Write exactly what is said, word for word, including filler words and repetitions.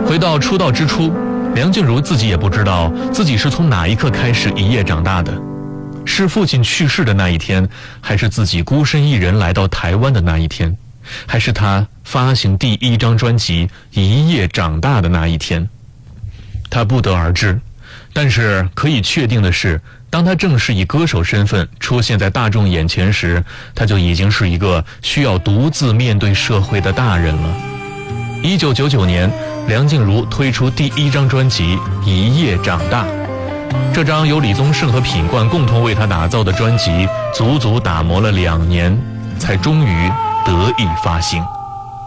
回到出道之初，梁静茹自己也不知道自己是从哪一刻开始一夜长大的，是父亲去世的那一天，还是自己孤身一人来到台湾的那一天，还是她发行第一张专辑《一夜长大》的那一天，她不得而知。但是可以确定的是，当她正式以歌手身份出现在大众眼前时，她就已经是一个需要独自面对社会的大人了。一九九九年，梁静茹推出第一张专辑《一夜长大》，这张由李宗盛和品冠共同为她打造的专辑，足足打磨了两年，才终于得以发行。